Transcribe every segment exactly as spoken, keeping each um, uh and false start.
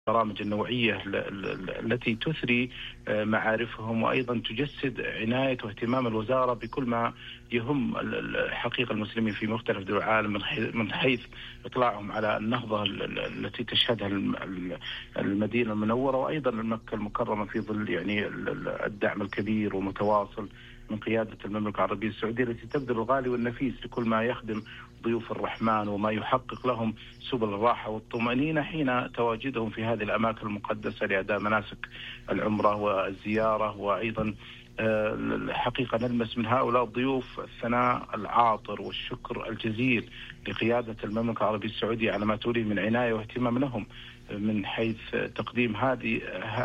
البرامج النوعية التي تثري معارفهم، وأيضا تجسد عناية واهتمام الوزارة بكل ما يهم حقيقة المسلمين في مختلف دول العالم، من حيث إطلاعهم على النهضة التي تشهدها المدينة المنورة وأيضا مكة المكرمة في ظل يعني الدعم الكبير والمتواصل من قيادة المملكة العربية السعودية التي تبذل الغالي والنفيس لكل ما يخدم ضيوف الرحمن وما يحقق لهم سبل الراحة والطمأنينة حين تواجدهم في هذه الأماكن المقدسة لأداء مناسك العمرة والزيارة. وأيضا الحقيقة نلمس من هؤلاء الضيوف الثناء العاطر والشكر الجزيل لقيادة المملكة العربية السعودية على ما توليه من عناية واهتمام لهم، من حيث تقديم هذه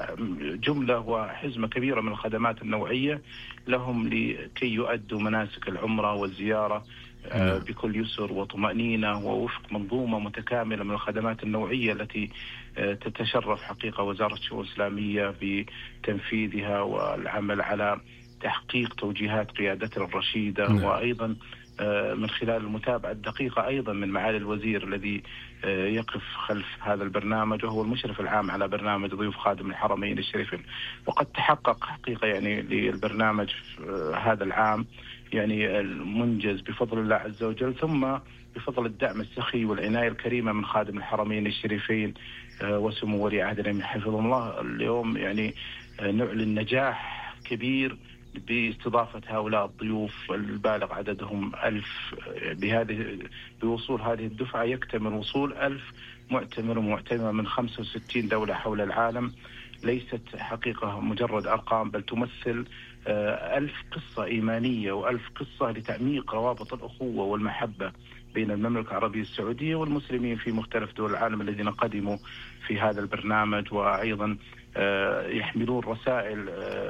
جملة وحزمة كبيرة من الخدمات النوعية لهم لكي يؤدوا مناسك العمرة والزيارة بكل يسر وطمأنينة ووفق منظومة متكاملة من الخدمات النوعية التي تتشرف حقيقة وزارة الشؤون الإسلامية بتنفيذها والعمل على تحقيق توجيهات قيادتنا الرشيدة. نعم. وأيضا من خلال المتابعة الدقيقة أيضا من معالي الوزير الذي يقف خلف هذا البرنامج وهو المشرف العام على برنامج ضيوف خادم الحرمين الشريفين. وقد تحقق حقيقة يعني للبرنامج هذا العام يعني المنجز بفضل الله عز وجل، ثم بفضل الدعم السخي والعناية الكريمة من خادم الحرمين الشريفين وسمو ولي عهدنا حفظه الله. اليوم يعني نعلن نجاح كبير باستضافة هؤلاء الضيوف البالغ عددهم ألف. بهذه بوصول هذه الدفعة يكتمل وصول ألف معتمر ومعتمر من خمسة وستين دولة حول العالم. ليست حقيقة مجرد أرقام، بل تمثل ألف قصة إيمانية وألف قصة لتعميق روابط الأخوة والمحبة بين المملكة العربية السعودية والمسلمين في مختلف دول العالم الذين قدموا في هذا البرنامج، وأيضا يحملون رسائل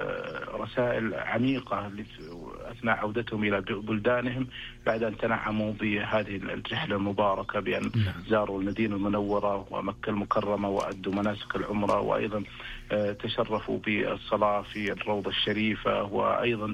رسائل عميقة أثناء عودتهم إلى بلدانهم بعد أن تنعموا بهذه الرحلة المباركة بأن زاروا المدينة المنورة ومكة المكرمة وأدوا مناسك العمرة، وأيضا تشرفوا بالصلاة في الروضة الشريفة، وأيضا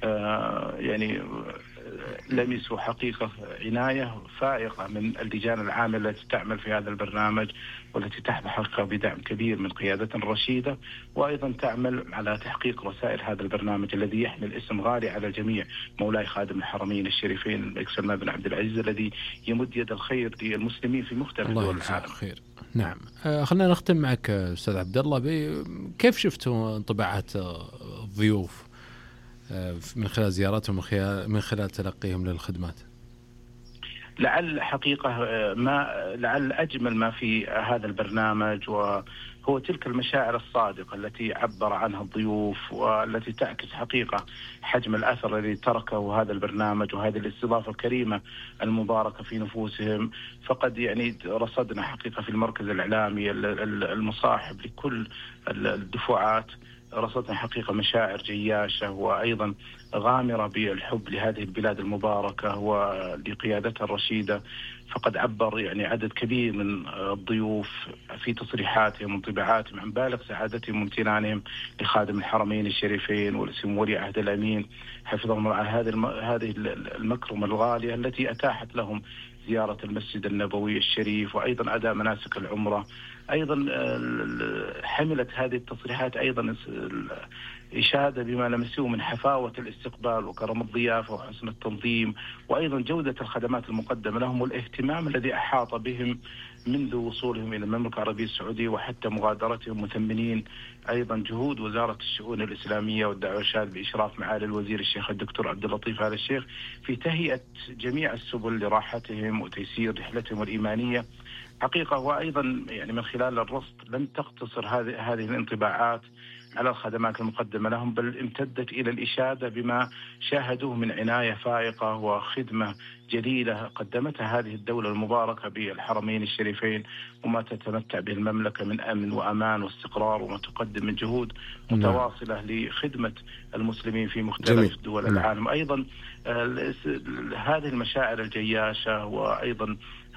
يعني لمسوا حقيقة عناية فائقة من اللجان العاملة التي تعمل في هذا البرنامج والتي تحظى حقيقة بدعم كبير من قيادة رشيدة، وأيضا تعمل على تحقيق رسائل هذا البرنامج الذي يحمل اسم غالي على الجميع، مولاي خادم الحرمين الشريفين الملك سلمان بن عبد العزيز الذي يمد يد الخير للمسلمين في مختلف دول العالم. خير. نعم. آه خلينا نختم معك أستاذ عبد الله، كيف شفتوا انطباعات الضيوف من خلال زياراتهم من خلال تلقيهم للخدمات؟ لعل حقيقة ما لعل أجمل ما في هذا البرنامج وهو تلك المشاعر الصادقة التي عبر عنها الضيوف والتي تعكس حقيقة حجم الأثر الذي تركه هذا البرنامج وهذه الاستضافة الكريمة المباركة في نفوسهم. فقد يعني رصدنا حقيقة في المركز الإعلامي المصاحب لكل الدفعات، رصدنا حقيقة مشاعر جياشة وأيضا غامرة بالحب لهذه البلاد المباركة ولقيادتها الرشيدة. فقد عبر يعني عدد كبير من الضيوف في تصريحاتهم وانطباعاتهم عن بالغ سعادتهم وامتنانهم لخادم الحرمين الشريفين ولسمو ولي عهد الأمين حفظهم الله على هذه هذه المكرمة الغالية التي أتاحت لهم زيارة المسجد النبوي الشريف وأيضا أداء مناسك العمرة. أيضا حملت هذه التصريحات أيضا إشادة بما لمسوه من حفاوة الاستقبال وكرم الضيافة وحسن التنظيم وأيضا جودة الخدمات المقدمة لهم والاهتمام الذي أحاط بهم منذ وصولهم إلى المملكة العربية السعودية وحتى مغادرتهم، مثمنين أيضا جهود وزارة الشؤون الإسلامية والدعوة والإرشاد بإشراف معالي الوزير الشيخ الدكتور عبد اللطيف آل الشيخ في تهيئة جميع السبل لراحتهم وتيسير رحلتهم الإيمانية حقيقة. وأيضا يعني من خلال الرصد لم تقتصر هذه هذه الانطباعات على الخدمات المقدمة لهم، بل امتدت إلى الإشادة بما شاهدوه من عناية فائقة وخدمة جليلة قدمتها هذه الدولة المباركة بالحرمين الشريفين وما تتمتع به المملكة من أمن وأمان واستقرار، وما تقدم من جهود متواصلة لخدمة المسلمين في مختلف جميل. دول العالم. أيضا هذه المشاعر الجياشة وأيضا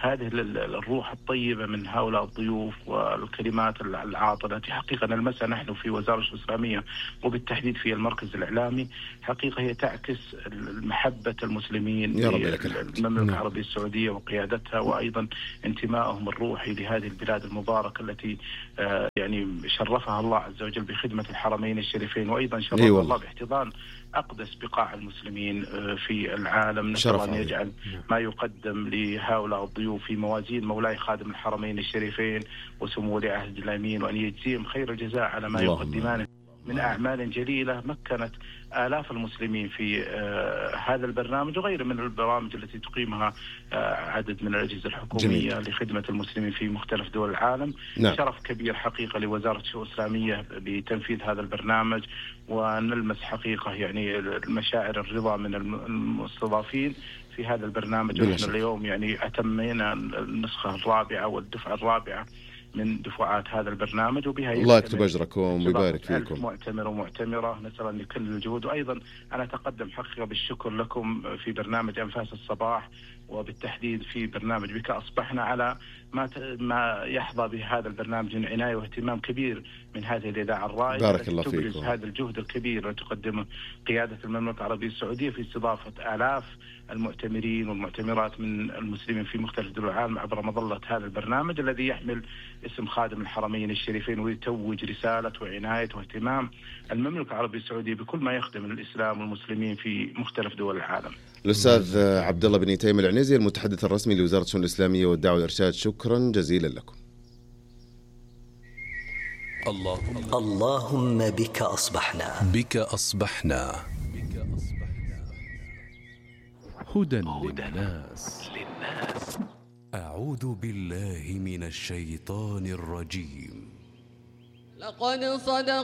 هذه الروح الطيبة من هؤلاء الضيوف والكلمات العاطرة التي حقيقة نلمسها نحن في وزارة الإسلامية وبالتحديد في المركز الإعلامي، حقيقة هي تعكس محبة المسلمين للمملكة العربية السعودية وقيادتها، وأيضا انتمائهم الروحي لهذه البلاد المباركة التي يعني شرفها الله عز وجل بخدمة الحرمين الشريفين، وأيضا شرفها أيوة الله باحتضان أقدس بقاع المسلمين في العالم. نسأل أن يجعل ما يقدم لهؤلاء الضيوف في موازين مولاي خادم الحرمين الشريفين وسمو ولي عهد الأمين، وأن يجزيهم خير الجزاء على ما يقدمان من أعمال جليلة مكنت آلاف المسلمين في آه هذا البرنامج وغيره من البرامج التي تقيمها آه عدد من الأجهزة الحكومية جميل. لخدمة المسلمين في مختلف دول العالم. نعم. شرف كبير حقيقة لوزارة الشؤون الإسلامية بتنفيذ هذا البرنامج، ونلمس حقيقة يعني المشاعر الرضا من المستضافين في هذا البرنامج. ونحن اليوم يعني أتمينا النسخة الرابعة والدفعة الرابعة من دفعات هذا البرنامج، وبها الله يكتب أجركم ويبارك فيكم. معتمر ومعتمرة، نسأل لكل الجهود. وأيضا أنا أتقدم حقيقة بالشكر لكم في برنامج أنفاس الصباح، وبالتحديد في برنامج بك أصبحنا، على ما ما يحظى به هذا البرنامج من عناية واهتمام كبير من هذه الإذاعة الرائدة. بارك الله فيكم. هذا الجهد الكبير الذي تقدمه قيادة المملكة العربية السعودية في استضافة آلاف المعتمرين والمعتمرات من المسلمين في مختلف دول العالم عبر مظلة هذا البرنامج الذي يحمل اسم خادم الحرمين الشريفين، ويتوج رسالة وعناية واهتمام المملكة العربية السعودية بكل ما يخدم الإسلام والمسلمين في مختلف دول العالم. الأستاذ عبد الله بن تيم العنيزي، المتحدث الرسمي لوزارة الشؤون الإسلامية والدعوة والإرشاد، شكرا جزيلا لكم. اللهم اللهم بك أصبحنا بك أصبحنا هدى للناس. أعوذ بالله من الشيطان الرجيم. لقد صدق